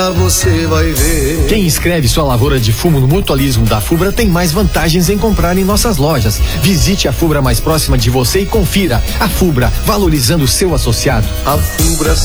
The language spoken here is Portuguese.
Você vai ver. Quem inscreve sua lavoura de fumo no mutualismo da Fubra tem mais vantagens em comprar em nossas lojas. Visite a Fubra mais próxima de você e confira. A Fubra, valorizando o seu associado. A Fubra